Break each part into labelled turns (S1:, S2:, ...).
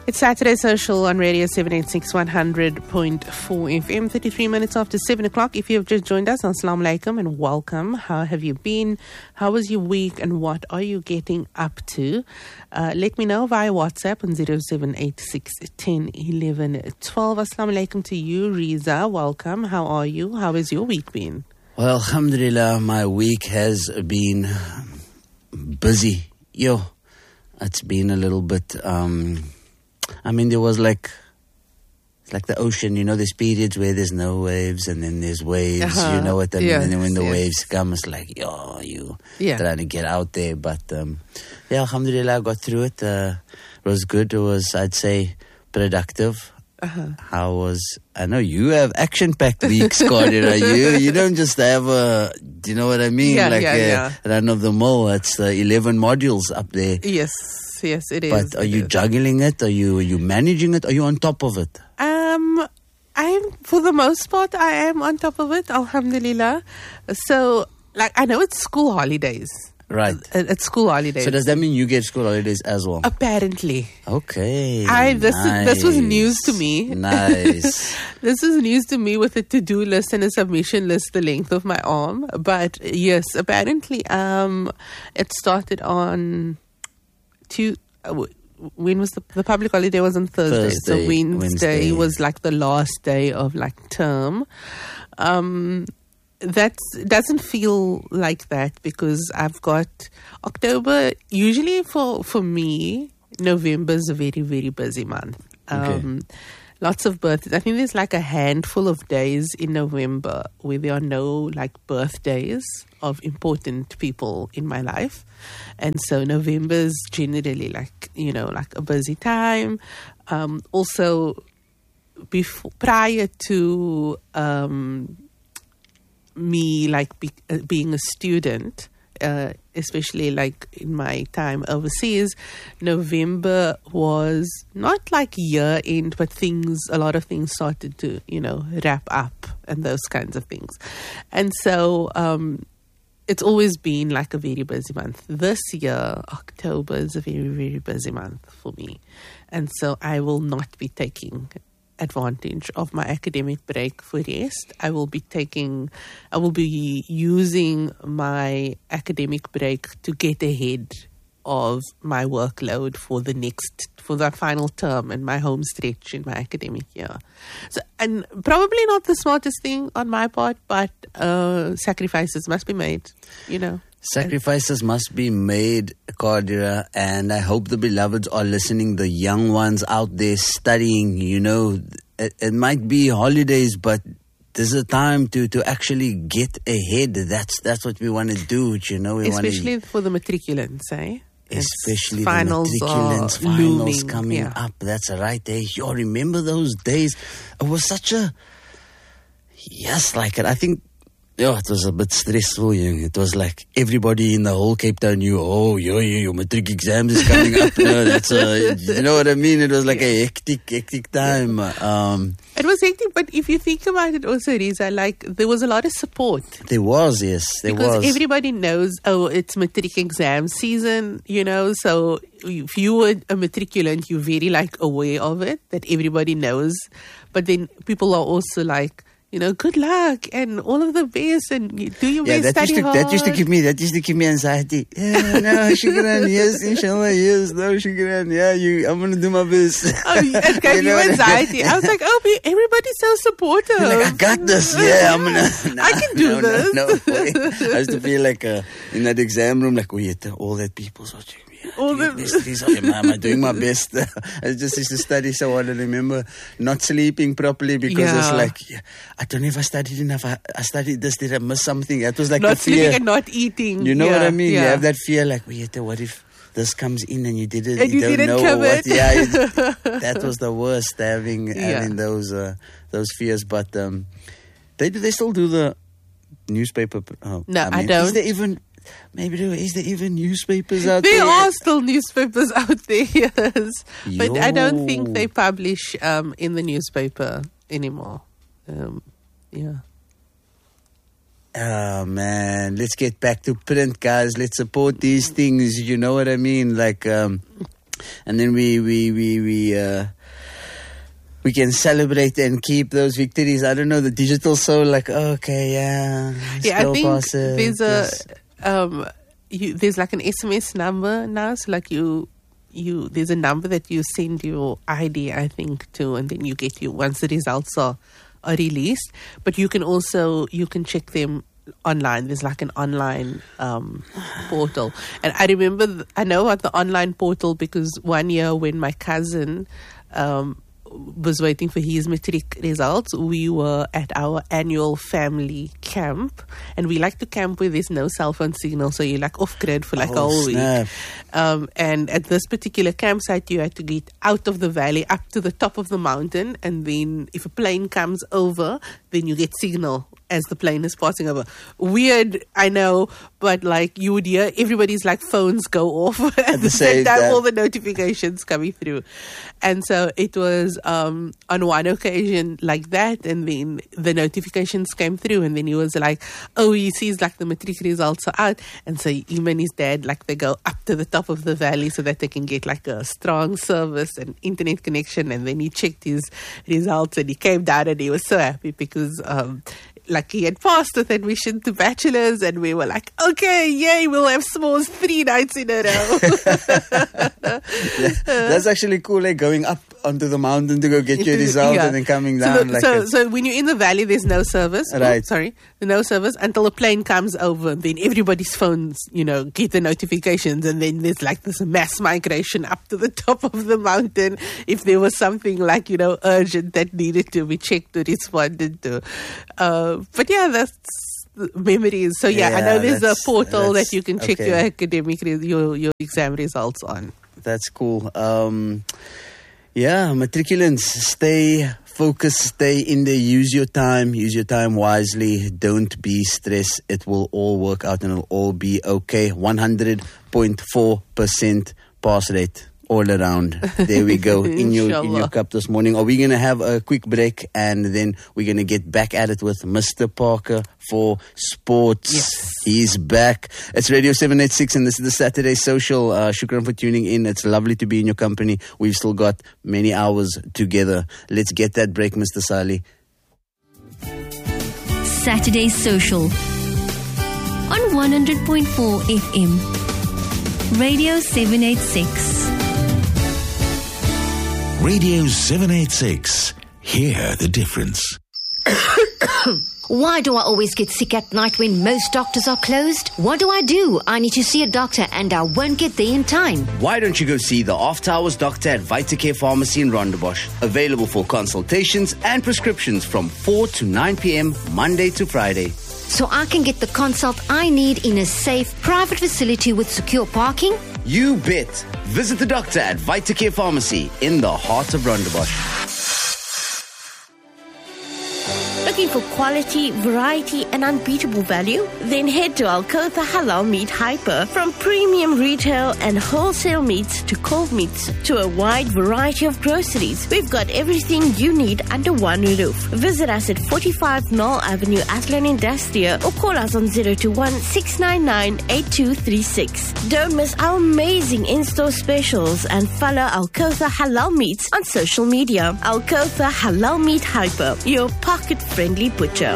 S1: It's Saturday Social on Radio 786 100.4 FM, 33 minutes after 7 o'clock. If you have just joined us, Assalamu alaikum and welcome. How have you been? How was your week and what are you getting up to? Let me know via WhatsApp on 0786 10 11 12. Assalamu alaikum to you, Riza. Welcome. How are you? How has your week been?
S2: Well, alhamdulillah, my week has been busy. It's been a little bit... there was it's like the ocean, there's periods where there's no waves and then there's waves, you know what I mean? And then when the waves come, it's like, you trying to get out there. But, alhamdulillah, I got through it. It was good. It was, I'd say, productive. I know you have action-packed weeks, Claudia. You don't just have do you know what I mean? Run of the mill. It's 11 modules up there.
S1: Yes, it is.
S2: But are you juggling it? Are you managing it? Are you on top of it?
S1: For the most part, I am on top of it, alhamdulillah. So, I know it's school holidays.
S2: Right.
S1: It's school holidays.
S2: So does that mean you get school holidays as well?
S1: Apparently.
S2: Okay.
S1: This was news to me.
S2: Nice.
S1: This is news to me with a to-do list and a submission list the length of my arm. But yes, apparently it started on when was the public holiday was on Thursday. So Wednesday was the last day of term. That doesn't feel like that because I've got October. Usually for me, November is a very, very busy month. Lots of birthdays. I think there's a handful of days in November where there are no birthdays of important people in my life. And so November is generally a busy time. Also, prior to me being a student, especially in my time overseas, November was not year end, but a lot of things started to wrap up and those kinds of things. And so it's always been a very busy month. This year, October is a very, very busy month for me, and so I will not be taking advantage of my academic break for rest. I will be using my academic break to get ahead of my workload for the final term and my home stretch in my academic year. So, and probably not the smartest thing on my part, but sacrifices must be made,
S2: Sacrifices must be made, Qadira, and I hope the beloveds are listening, the young ones out there studying, it might be holidays, but there's a time to actually get ahead. That's what we want to do,
S1: Especially for the matriculants, eh?
S2: Especially
S1: finals
S2: the matriculants, finals
S1: looming,
S2: coming up. That's right. Remember those days? It was such a... Yes, I think... it was a bit stressful. It was everybody in the whole Cape Town knew, your matric exams is coming up. That's you know what I mean? It was a hectic time.
S1: It was hectic, but if you think about it also, Riza, there was a lot of support.
S2: There was, yes.
S1: Because everybody knows, it's matric exam season, so if you were a matriculant, you're very aware of it, that everybody knows. But then people are also good luck and all of the best and do your best, study hard.
S2: That used to give me anxiety. Yeah, no, shukran, yes, inshallah, yes, no, shukran, yeah, I'm going to do my best.
S1: It gave you anxiety. I was everybody's so supportive.
S2: I got this, yeah, I'm going to...
S1: I can do this.
S2: No way. I used to feel in that exam room, all that people's watching me. Am I doing my best? I just used to study so hard. I remember not sleeping properly because it's I don't know if I studied enough. I studied this. Did I miss something? That was
S1: not
S2: the fear.
S1: Sleeping and not eating.
S2: You know what I mean? Yeah. You have that fear what if this comes in and you didn't?
S1: And you
S2: don't
S1: didn't
S2: know
S1: cover
S2: what.
S1: it.
S2: Yeah, that was the worst. Having those fears, but they still do the newspaper.
S1: I don't.
S2: Is there even? Maybe is there even newspapers out there?
S1: There are still newspapers out there, yes. But I don't think they publish in the newspaper anymore.
S2: Oh, man. Let's get back to print, guys. Let's support these things. You know what I mean? And then we can celebrate and keep those victories. I don't know, the digital soul, like, okay, yeah.
S1: I think there's there's like an SMS number now. So like there's a number that you send your ID, I think, to, and then you get once the results are released. But you can check them online. There's like an online portal. And I remember, I know about the online portal because one year when my cousin was waiting for his matric results, we were at our annual family camp, and we like to camp where there's no cell phone signal, so you're like off grid for like a whole week. And at this particular campsite, you had to get out of the valley up to the top of the mountain, and then if a plane comes over, then you get signal as the plane is passing over. Weird, I know, but like you would hear everybody's like phones go off at the same time, all the notifications coming through. And so it was on one occasion like that, and then the notifications came through, and then he was like, he sees like the matric results are out, and so him and his dad, like, they go up to the top of the valley so that they can get like a strong service and internet connection. And then he checked his results, and he came down, and he was so happy because like he had passed with admission to bachelor's, and we were like, okay, yay, we'll have s'mores 3 nights in a row.
S2: That's actually cool, like going up onto the mountain to go get your result and then coming down.
S1: So when you're in the valley, there's no service.
S2: Right.
S1: No service until a plane comes over, and then everybody's phones, get the notifications, and then there's like this mass migration up to the top of the mountain if there was something like, urgent that needed to be checked or responded to. But yeah, that's memories. So I know there's a portal that you can check your academic, your exam results on.
S2: That's cool. Matriculants, stay focused, stay in there, use your time wisely, don't be stressed, it will all work out and it'll all be okay. 100.4% pass rate all around. There we go. in your cup this morning. Are we going to have a quick break, and then we're going to get back at it with Mr. Parker for sports.
S1: Yes.
S2: He's back. It's Radio 786, and this is the Saturday Social. Shukran for tuning in. It's lovely to be in your company. We've still got many hours together. Let's get that break, Mr. Sali.
S3: Saturday Social on 100.4 FM. Radio 786.
S4: Radio 786. Hear the difference.
S5: Why do I always get sick at night when most doctors are closed? What do? I need to see a doctor and I won't get there in time.
S2: Why don't you go see the After Hours doctor at VitaCare Pharmacy in Rondebosch? Available for consultations and prescriptions from 4 to 9 p.m. Monday to Friday.
S5: So I can get the consult I need in a safe, private facility with secure parking?
S2: You bet. Visit the doctor at VitaCare Pharmacy in the heart of Rondebosch.
S6: Looking for quality, variety, and unbeatable value? Then head to Al-Kotha Halal Meat Hyper. From premium retail and wholesale meats to cold meats to a wide variety of groceries, we've got everything you need under one roof. Visit us at 45 Knoll Avenue, Athlone Industrial, or call us on 021-699-8236. Don't miss our amazing in-store specials and follow Al-Kotha Halal Meats on social media. Al-Kotha Halal Meat Hyper, your pocket-friendly butcher.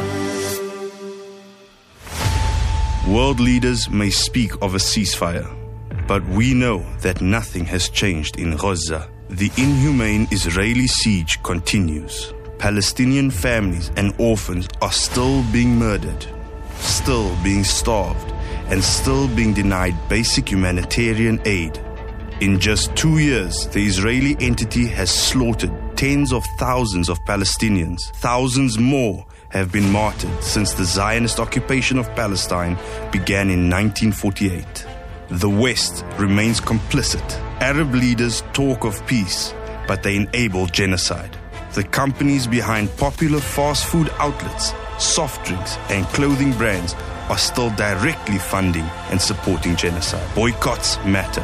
S7: World leaders may speak of a ceasefire, but we know that nothing has changed in Gaza. The inhumane Israeli siege continues. Palestinian families and orphans are still being murdered, still being starved, and still being denied basic humanitarian aid. In just 2 years, the Israeli entity has slaughtered tens of thousands of Palestinians. Thousands more have been martyred since the Zionist occupation of Palestine began in 1948. The West remains complicit. Arab leaders talk of peace, but they enable genocide. The companies behind popular fast food outlets, soft drinks, and clothing brands are still directly funding and supporting genocide. Boycotts matter.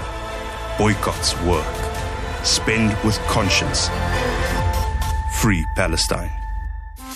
S7: Boycotts work. Spend with conscience. Free Palestine.